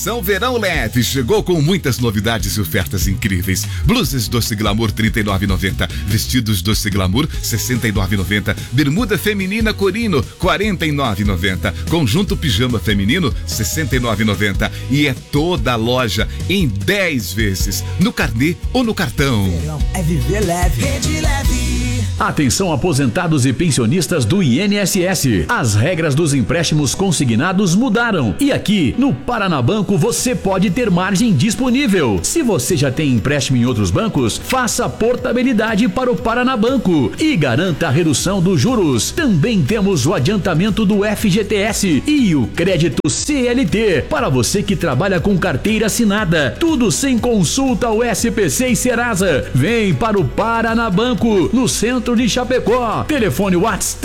São Verão Leve chegou com muitas novidades e ofertas incríveis. Blusas Doce Glamour R$ 39,90. Vestidos Doce Glamour R$ 69,90. Bermuda feminina Corino R$ 49,90. Conjunto pijama feminino R$ 69,90. E é toda a loja em 10 vezes, no carnê ou no cartão. Verão é viver leve. Rede Leve. Atenção aposentados e pensionistas do INSS. As regras dos empréstimos consignados mudaram. E aqui, no Paranabanco, você pode ter margem disponível. Se você já tem empréstimo em outros bancos, faça portabilidade para o Paranabanco e garanta a redução dos juros. Também temos o adiantamento do FGTS e o crédito CLT para você que trabalha com carteira assinada. Tudo sem consulta ao SPC e Serasa. Vem para o Paranabanco, no centro de Chapecó. Telefone WhatsApp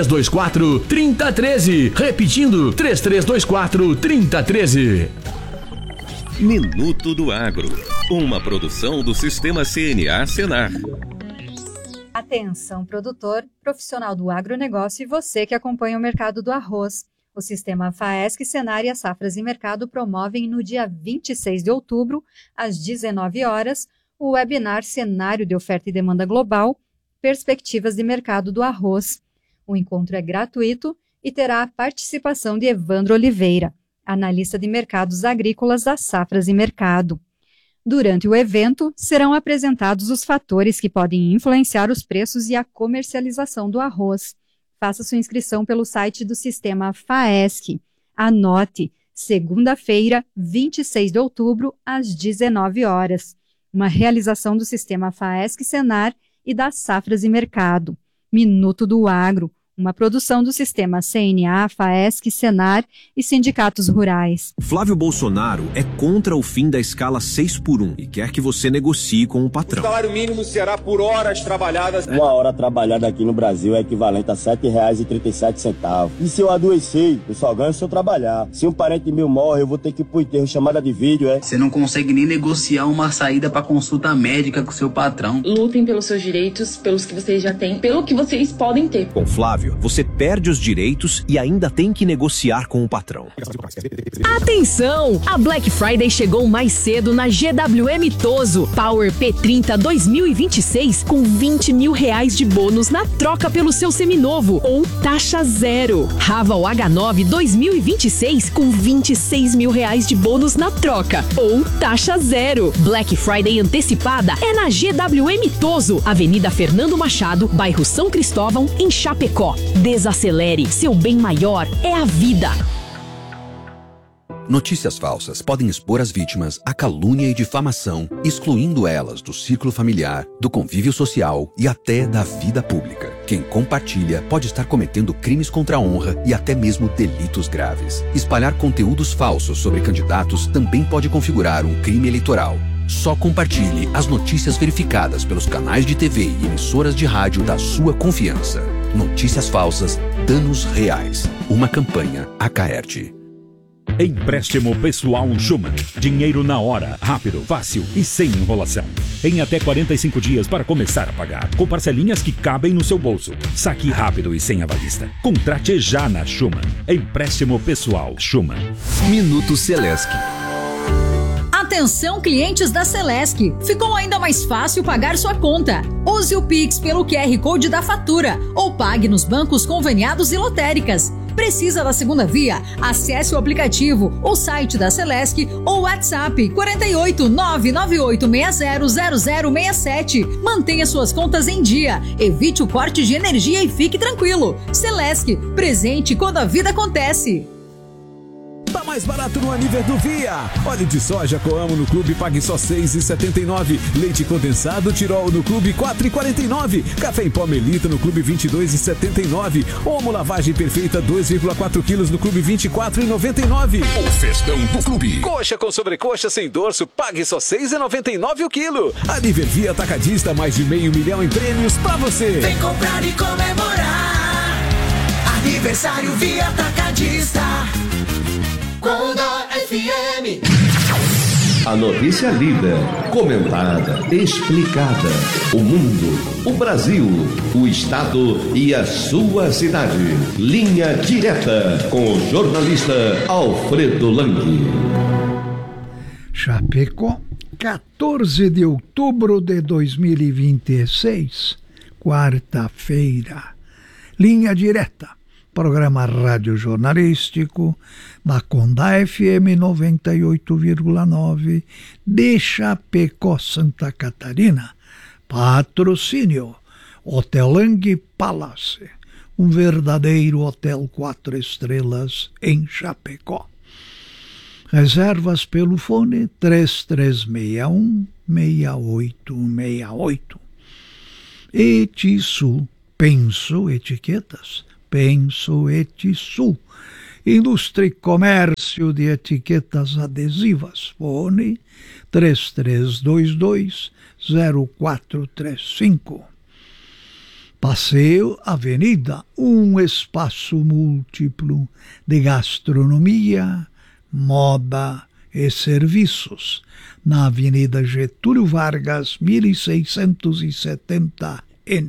3324-3013. Repetindo, 3324-3013. Minuto do Agro, uma produção do Sistema CNA Senar. Atenção, produtor, profissional do agronegócio e você que acompanha o mercado do arroz. O Sistema FAESC, Senar e as Safras e Mercado promovem no dia 26 de outubro, às 19 horas, o webinar Cenário de Oferta e Demanda Global, Perspectivas de Mercado do Arroz. O encontro é gratuito e terá a participação de Evandro Oliveira, analista de mercados agrícolas das Safras e Mercado. Durante o evento, serão apresentados os fatores que podem influenciar os preços e a comercialização do arroz. Faça sua inscrição pelo site do Sistema FAESC. Anote, segunda-feira, 26 de outubro, às 19 horas. Uma realização do Sistema FAESC Senar e das Safras e Mercado. Minuto do Agro, uma produção do Sistema CNA, FAESC, Senar e sindicatos rurais. Flávio Bolsonaro é contra o fim da escala 6x1 e quer que você negocie com o patrão. O salário mínimo será por horas trabalhadas. Uma hora trabalhada aqui no Brasil é equivalente a R$ 7,37. E se eu adoecer, eu só ganho se eu trabalhar. Se um parente meu morre, eu vou ter que ir pro enterro, chamada de vídeo, é? Você não consegue nem negociar uma saída para consulta médica com seu patrão. Lutem pelos seus direitos, pelos que vocês já têm, pelo que vocês podem ter. Com Flávio, você perde os direitos e ainda tem que negociar com o patrão. Atenção! A Black Friday chegou mais cedo na GWM Toso. Power P30 2026 com R$20 mil de bônus na troca pelo seu seminovo ou taxa zero. Raval H9 2026 com R$26 mil de bônus na troca ou taxa zero. Black Friday antecipada é na GWM Toso, Avenida Fernando Machado, bairro São Cristóvão, em Chapecó. Desacelere, seu bem maior é a vida. Notícias falsas podem expor as vítimas à calúnia e difamação, excluindo elas do círculo familiar, do convívio social e até da vida pública. Quem compartilha pode estar cometendo crimes contra a honra e até mesmo delitos graves. Espalhar conteúdos falsos sobre candidatos também pode configurar um crime eleitoral. Só compartilhe as notícias verificadas pelos canais de TV e emissoras de rádio da sua confiança. Notícias falsas, danos reais. Uma campanha Acaerte. Empréstimo pessoal Schumann. Dinheiro na hora, rápido, fácil e sem enrolação. Em até 45 dias para começar a pagar, com parcelinhas que cabem no seu bolso. Saque rápido e sem avalista. Contrate já na Schumann. Empréstimo pessoal Schumann. Minuto Celesc. Atenção, clientes da Celesc! Ficou ainda mais fácil pagar sua conta. Use o Pix pelo QR Code da fatura ou pague nos bancos conveniados e lotéricas. Precisa da segunda via? Acesse o aplicativo, o site da Celesc ou WhatsApp 48 998600067. Mantenha suas contas em dia, evite o corte de energia e fique tranquilo. Celesc, presente quando a vida acontece. Tá mais barato no Aniversário do Via. Óleo de soja Coamo no Clube pague só R$ 6,79. Leite condensado Tirol no Clube R$ 4,49. Café em pó Melita no Clube R$ 22,79. Omo lavagem perfeita 2,4 quilos no Clube R$ 24,99. O festão do Clube. Coxa com sobrecoxa sem dorso pague só R$ 6,99 o quilo. Aniversário Via Atacadista, mais de R$500 mil em prêmios pra você. Vem comprar e comemorar. Aniversário Via Atacadista. Conda FM. A notícia lida, comentada, explicada. O mundo, o Brasil, o estado e a sua cidade. Linha direta com o jornalista Alfredo Lang. Chapecó, 14 de outubro de 2026, quarta-feira. Linha direta, programa rádio-jornalístico da Conda FM 98,9 de Chapecó, Santa Catarina. Patrocínio Hotel Lang Palace, um verdadeiro hotel 4 estrelas em Chapecó. Reservas pelo fone 3361-6868. Etisul, Penso Etiquetas, Penso Etisul. Indústria e Comércio de Etiquetas Adesivas, fone 3322-0435. Passeio Avenida, um espaço múltiplo de gastronomia, moda e serviços, na Avenida Getúlio Vargas, 1670N.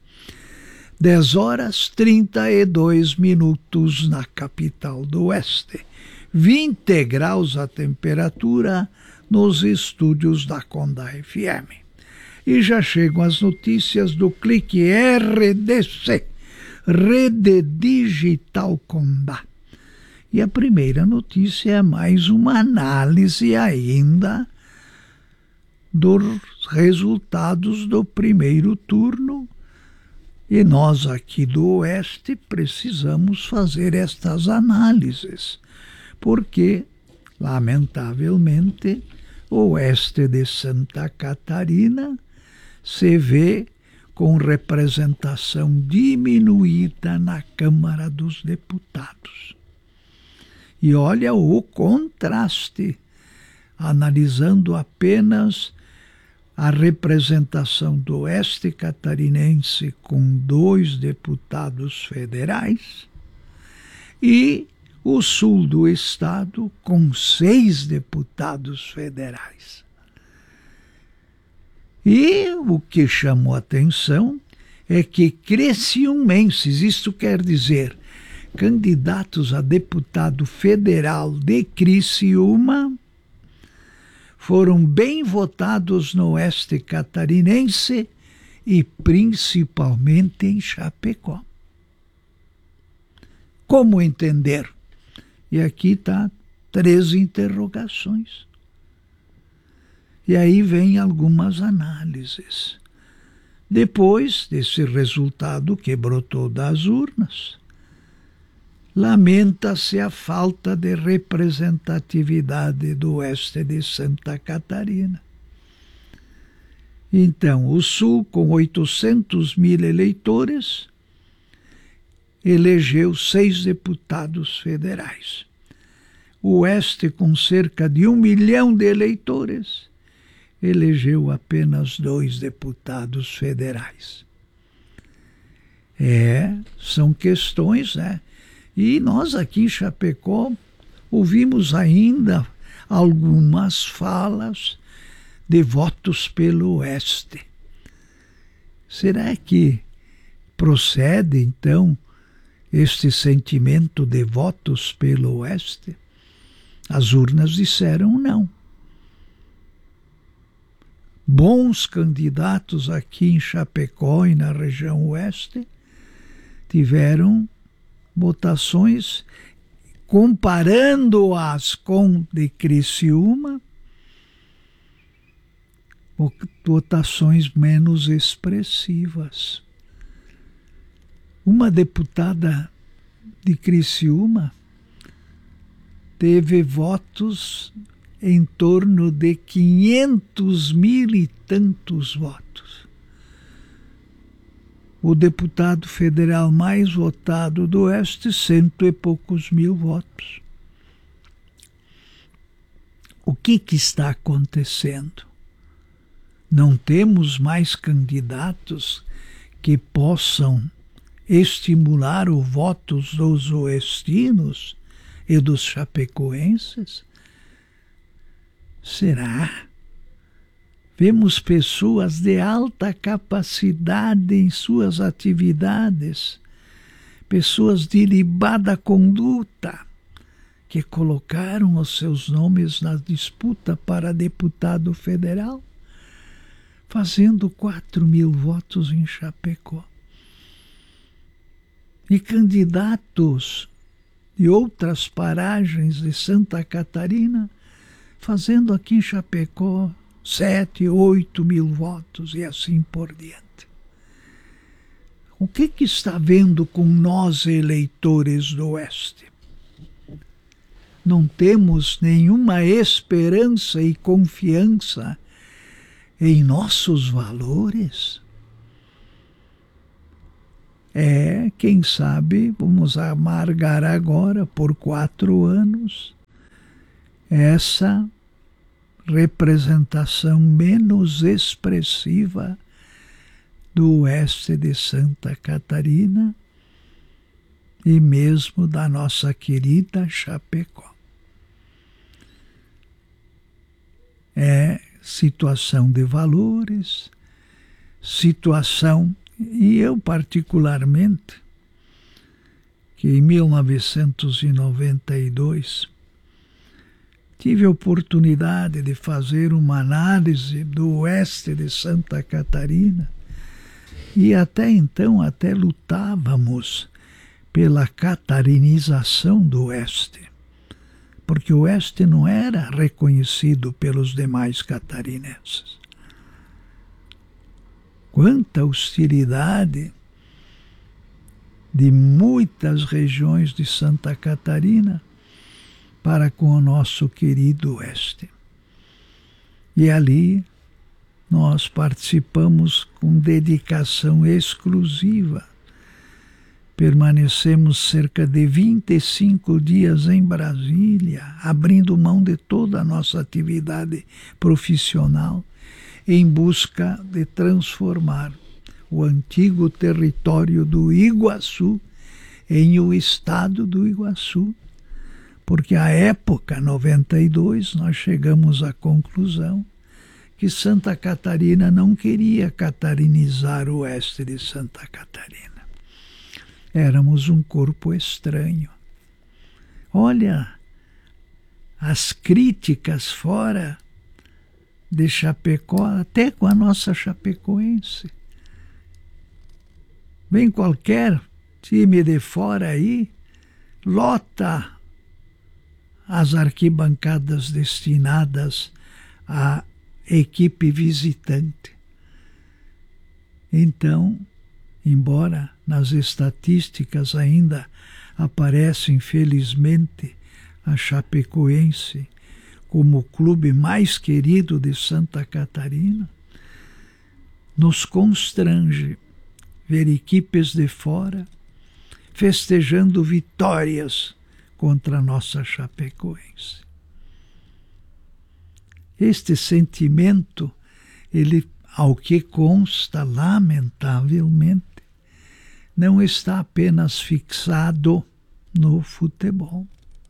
10h32 na capital do Oeste. 20 graus a temperatura nos estúdios da Conda FM. E já chegam as notícias do Clique RDC, Rede Digital Conda. E a primeira notícia é mais uma análise ainda dos resultados do primeiro turno. E nós aqui do Oeste precisamos fazer estas análises, porque, lamentavelmente, o Oeste de Santa Catarina se vê com representação diminuída na Câmara dos Deputados. E olha o contraste, analisando apenas a representação do Oeste catarinense com 2 deputados federais e o sul do estado com 6 deputados federais. E o que chamou atenção é que criciumenses, isto quer dizer, candidatos a deputado federal de Criciúma, foram bem votados no Oeste catarinense e principalmente em Chapecó. Como entender? E aqui está 3 interrogações. E aí vem algumas análises. Depois desse resultado que brotou das urnas, lamenta-se a falta de representatividade do Oeste de Santa Catarina. Então, o Sul, com 800 mil eleitores, elegeu 6 deputados federais. O Oeste, com cerca de 1 milhão de eleitores, elegeu apenas 2 deputados federais. São questões, né? E nós aqui em Chapecó ouvimos ainda algumas falas de votos pelo Oeste. Será que procede, então, este sentimento de votos pelo Oeste? As urnas disseram não. Bons candidatos aqui em Chapecó e na região Oeste tiveram votações, comparando-as com de Criciúma, votações menos expressivas. Uma deputada de Criciúma teve votos em torno de 500 mil e tantos votos. O deputado federal mais votado do Oeste, 100 e poucos mil votos. O que está acontecendo? Não temos mais candidatos que possam estimular o voto dos oestinos e dos chapecoenses? Será? Vemos pessoas de alta capacidade em suas atividades, pessoas de ilibada conduta, que colocaram os seus nomes na disputa para deputado federal, fazendo 4.000 votos em Chapecó. E candidatos de outras paragens de Santa Catarina, fazendo aqui em Chapecó 7, 8.000 votos e assim por diante. O que está vendo com nós, eleitores do Oeste? Não temos nenhuma esperança e confiança em nossos valores? Quem sabe, vamos amargar agora por 4 anos essa representação menos expressiva do oeste de Santa Catarina e mesmo da nossa querida Chapecó. É situação de valores, situação, e eu particularmente, que em 1992 tive a oportunidade de fazer uma análise do oeste de Santa Catarina, e até então até lutávamos pela catarinização do oeste, porque o oeste não era reconhecido pelos demais catarinenses. Quanta hostilidade de muitas regiões de Santa Catarina para com o nosso querido oeste. E ali nós participamos com dedicação exclusiva. Permanecemos cerca de 25 dias em Brasília, abrindo mão de toda a nossa atividade profissional, em busca de transformar o antigo território do Iguaçu em o estado do Iguaçu, porque à época, 92, nós chegamos à conclusão que Santa Catarina não queria catarinizar o oeste de Santa Catarina. Éramos um corpo estranho. Olha, as críticas fora de Chapecó, até com a nossa chapecoense. Vem qualquer time de fora aí, lota as arquibancadas destinadas à equipe visitante. Então, embora nas estatísticas ainda aparece, infelizmente, a Chapecoense como o clube mais querido de Santa Catarina, nos constrange ver equipes de fora festejando vitórias contra a nossa Chapecoense. Este sentimento, ele, ao que consta, lamentavelmente, não está apenas fixado no futebol.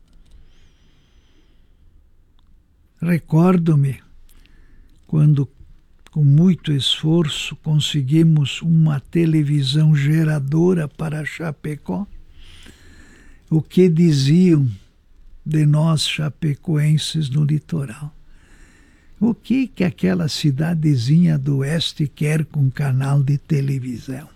Recordo-me quando, com muito esforço, conseguimos uma televisão geradora para Chapecó. O que diziam de nós chapecoenses no litoral? O que aquela cidadezinha do oeste quer com canal de televisão?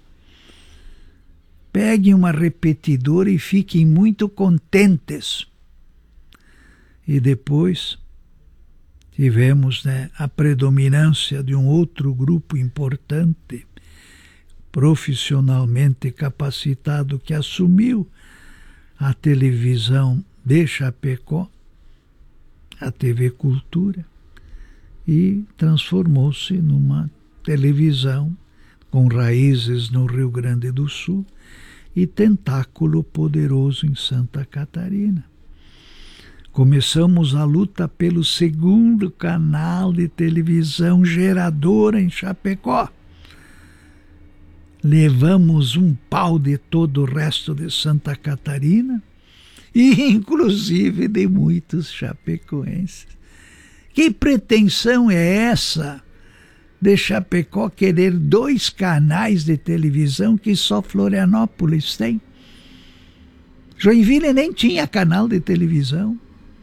Peguem uma repetidora e fiquem muito contentes. E depois tivemos a predominância de um outro grupo importante, profissionalmente capacitado, que assumiu a televisão de Chapecó, a TV Cultura, e transformou-se numa televisão com raízes no Rio Grande do Sul e tentáculo poderoso em Santa Catarina. Começamos a luta pelo segundo canal de televisão geradora em Chapecó. Levamos um pau de todo o resto de Santa Catarina e inclusive de muitos chapecoenses. Que pretensão é essa de Chapecó querer 2 canais de televisão que só Florianópolis tem? Joinville nem tinha canal de televisão.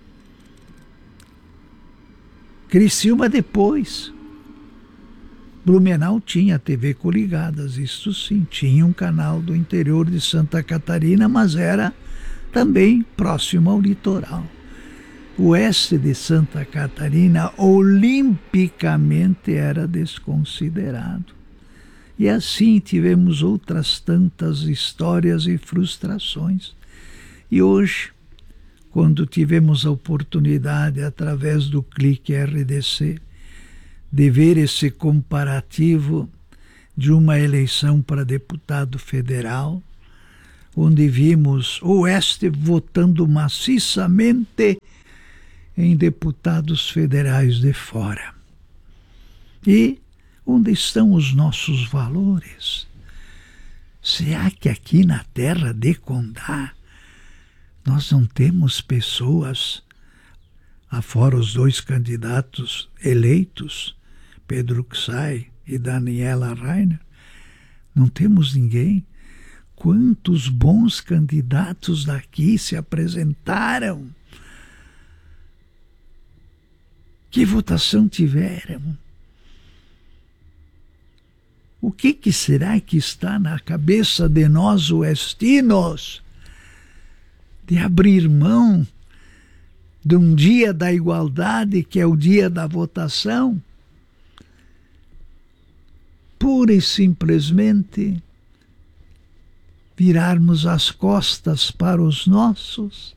Criciúma depois. Blumenau tinha TV coligadas, isso sim, tinha um canal do interior de Santa Catarina, mas era também próximo ao litoral. O oeste de Santa Catarina, olimpicamente, era desconsiderado. E assim tivemos outras tantas histórias e frustrações. E hoje, quando tivemos a oportunidade, através do Clique RDC, de ver esse comparativo de uma eleição para deputado federal, onde vimos o Oeste votando maciçamente em deputados federais de fora. E onde estão os nossos valores? Será que aqui na terra de Condá nós não temos pessoas, afora os dois candidatos eleitos, Pedro Ksai e Daniela Rainer, não temos ninguém? Quantos bons candidatos daqui se apresentaram? Que votação tiveram? O que será que está na cabeça de nós oestinos de abrir mão de um dia da igualdade, que é o dia da votação, pura e simplesmente virarmos as costas para os nossos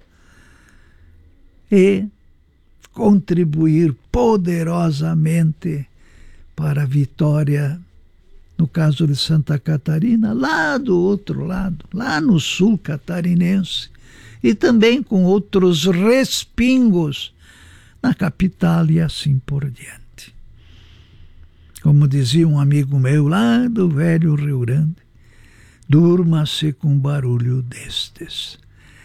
e contribuir poderosamente para a vitória, no caso de Santa Catarina, lá do outro lado, lá no sul catarinense, e também com outros respingos na capital e assim por diante. Como dizia um amigo meu lá do velho Rio Grande, durma-se com barulho destes.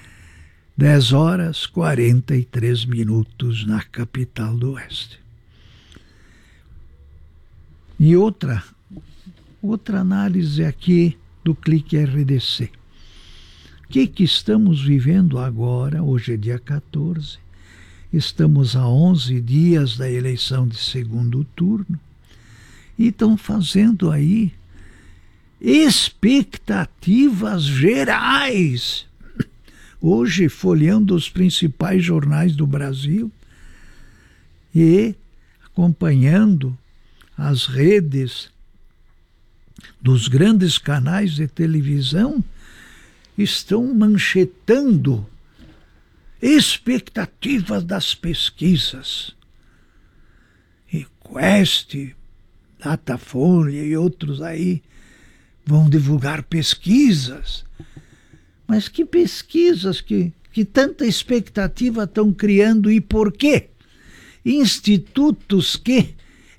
10h43 na capital do Oeste. E outra análise aqui do Clique RDC. O que estamos vivendo agora? Hoje é dia 14. Estamos a 11 dias da eleição de segundo turno. E estão fazendo aí expectativas gerais. Hoje, folheando os principais jornais do Brasil e acompanhando as redes dos grandes canais de televisão, estão manchetando expectativas das pesquisas. E Quest, Datafolha e outros aí vão divulgar pesquisas. Mas que pesquisas, que tanta expectativa estão criando e por quê? Institutos que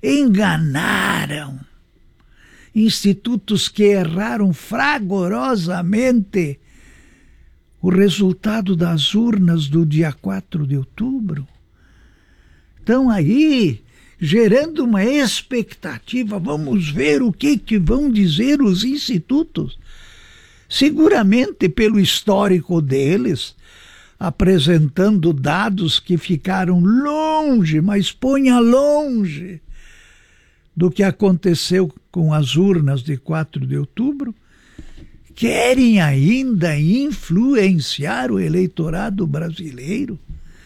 enganaram, institutos que erraram fragorosamente o resultado das urnas do dia 4 de outubro. Estão aí gerando uma expectativa, vamos ver o que vão dizer os institutos. Seguramente pelo histórico deles, apresentando dados que ficaram longe, mas ponha longe, do que aconteceu com as urnas de 4 de outubro, querem ainda influenciar o eleitorado brasileiro.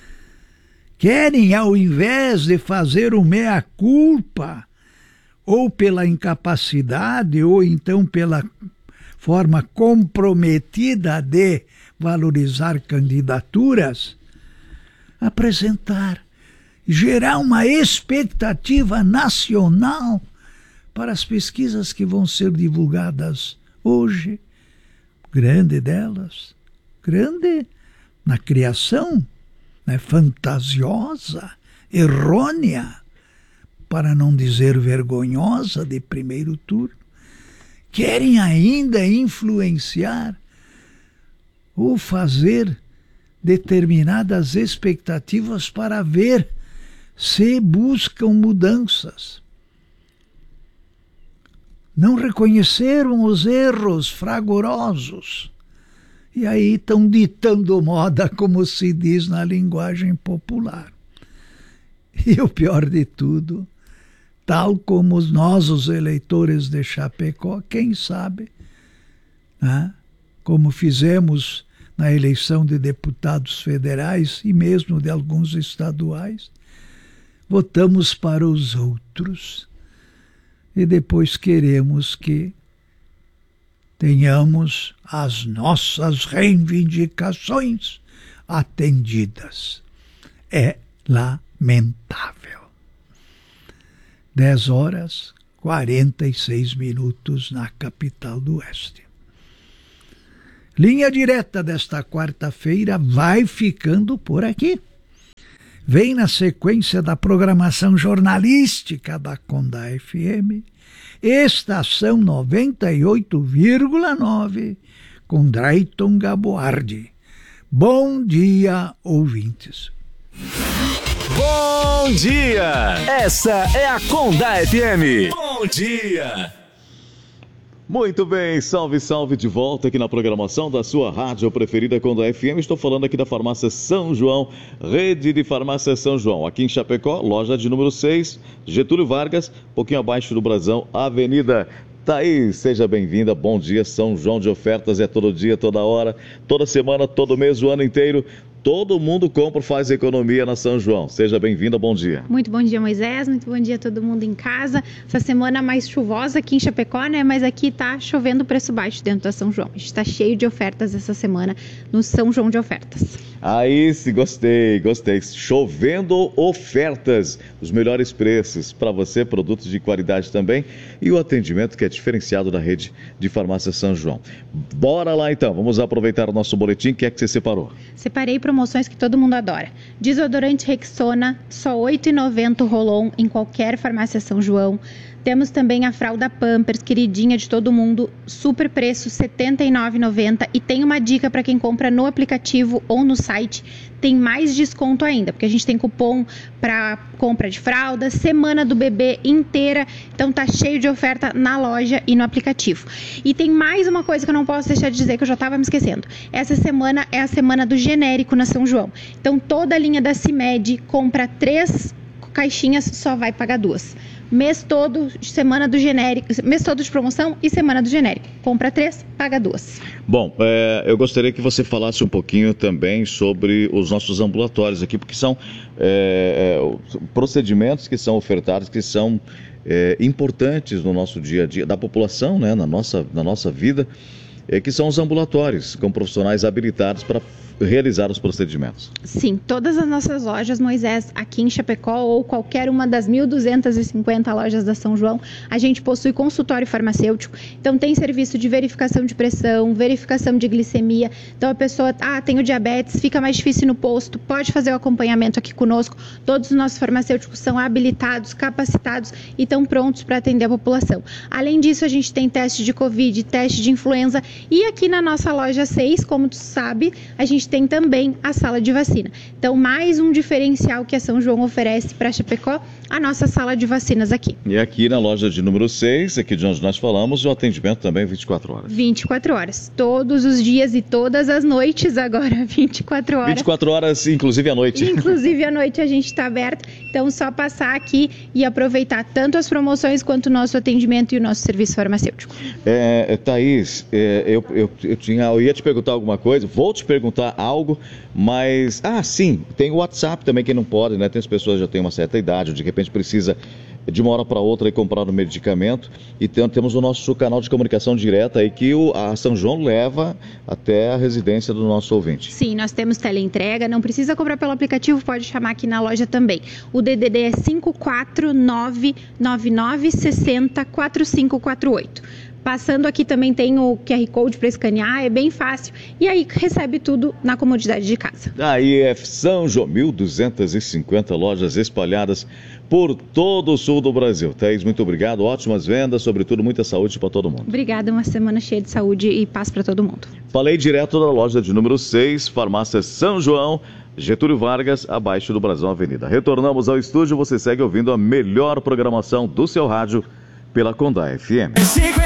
Querem, ao invés de fazer o meia-culpa, ou pela incapacidade, ou então pela forma comprometida de valorizar candidaturas, apresentar, gerar uma expectativa nacional para as pesquisas que vão ser divulgadas hoje. Grande delas, grande na criação, né, fantasiosa, errônea, para não dizer vergonhosa, de primeiro turno. Querem ainda influenciar ou fazer determinadas expectativas para ver se buscam mudanças. Não reconheceram os erros fragorosos E aí estão ditando moda, como se diz na linguagem popular. E o pior de tudo, tal como nós, os eleitores de Chapecó, quem sabe, né? Como fizemos na eleição de deputados federais e mesmo de alguns estaduais, votamos para os outros e depois queremos que tenhamos as nossas reivindicações atendidas. É lamentável. 10h46 na capital do Oeste. Linha Direta desta quarta-feira vai ficando por aqui. Vem na sequência da programação jornalística da Conda FM, Estação 98,9, com Drayton Gaboardi. Bom dia, ouvintes. Bom dia! Essa é a Conda FM. Bom dia! Muito bem, salve, salve, de volta aqui na programação da sua rádio preferida Conda FM. Estou falando aqui da Farmácia São João, rede de Farmácia São João, aqui em Chapecó, loja de número 6, Getúlio Vargas, um pouquinho abaixo do Brasão, Avenida Thaís. Seja bem-vinda, bom dia. São João de ofertas é todo dia, toda hora, toda semana, todo mês, o ano inteiro. Todo mundo compra, faz economia na São João. Seja bem-vinda, bom dia. Muito bom dia, Moisés. Muito bom dia a todo mundo em casa. Essa semana mais chuvosa aqui em Chapecó, né? Mas aqui tá chovendo preço baixo dentro da São João. A gente tá cheio de ofertas essa semana no São João de Ofertas. Aí sim, gostei. Chovendo ofertas, os melhores preços para você, produtos de qualidade também e o atendimento que é diferenciado da rede de farmácia São João. Bora lá então, vamos aproveitar o nosso boletim. O que é que você separou? Separei promoções que todo mundo adora. Desodorante Rexona, só R$ 8,90 o Rolon em qualquer farmácia São João. Temos também a fralda Pampers, queridinha de todo mundo, super preço, R$ 79,90. E tem uma dica para quem compra no aplicativo ou no site, tem mais desconto ainda, porque a gente tem cupom para compra de fralda, semana do bebê inteira, então tá cheio de oferta na loja e no aplicativo. E tem mais uma coisa que eu não posso deixar de dizer, que eu já estava me esquecendo. Essa semana é a semana do genérico na São João. Então toda a linha da CIMED compra 3 caixinhas, só vai pagar 2. Mês todo, semana do genérico, mês todo de promoção e semana do genérico. Compra 3, paga 2. Bom, eu gostaria que você falasse um pouquinho também sobre os nossos ambulatórios aqui, porque são procedimentos que são ofertados, que são importantes no nosso dia a dia, da população, né, na nossa vida, que são os ambulatórios, com profissionais habilitados para realizar os procedimentos. Sim, todas as nossas lojas, Moisés, aqui em Chapecó ou qualquer uma das 1.250 lojas da São João, a gente possui consultório farmacêutico, então tem serviço de verificação de pressão, verificação de glicemia, então a pessoa, tenho diabetes, fica mais difícil no posto, pode fazer o acompanhamento aqui conosco, todos os nossos farmacêuticos são habilitados, capacitados e estão prontos para atender a população. Além disso, a gente tem teste de Covid, teste de influenza e aqui na nossa loja 6, como tu sabe, a gente tem também a sala de vacina. Então, mais um diferencial que a São João oferece para Chapecó, a nossa sala de vacinas aqui. E aqui na loja de número 6, aqui de onde nós falamos, o atendimento também 24 horas. 24 horas. Todos os dias e todas as noites agora, 24 horas. 24 horas, inclusive à noite. Inclusive à noite a gente está aberto. Então, só passar aqui e aproveitar tanto as promoções quanto o nosso atendimento e o nosso serviço farmacêutico. Thaís, eu ia te perguntar alguma coisa, vou te perguntar algo, mas... sim, tem o WhatsApp também, que não pode, né? Tem as pessoas que já têm uma certa idade, ou de repente precisa de uma hora para outra ir comprar um medicamento, e temos o nosso canal de comunicação direta aí que a São João leva até a residência do nosso ouvinte. Sim, nós temos teleentrega, não precisa comprar pelo aplicativo, pode chamar aqui na loja também. O DDD é 54999604548. Passando aqui também tem o QR Code para escanear, é bem fácil. E aí recebe tudo na comodidade de casa. Aí é São João, 1.250 lojas espalhadas por todo o sul do Brasil. Thaís, muito obrigado, ótimas vendas, sobretudo muita saúde para todo mundo. Obrigada, uma semana cheia de saúde e paz para todo mundo. Falei direto da loja de número 6, Farmácia São João, Getúlio Vargas, abaixo do Brasão Avenida. Retornamos ao estúdio, você segue ouvindo a melhor programação do seu rádio pela Conda FM.